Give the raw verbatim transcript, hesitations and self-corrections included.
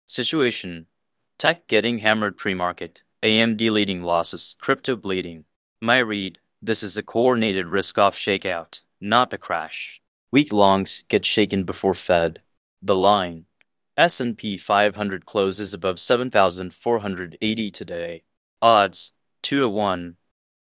Situation: Tech getting hammered pre-market, A M D leading losses, crypto bleeding. My read: this is a coordinated risk-off shakeout, not a crash. Weak longs get shaken before Fed. The line: S and P five hundred closes above seven thousand four hundred eighty today. Odds: two to one.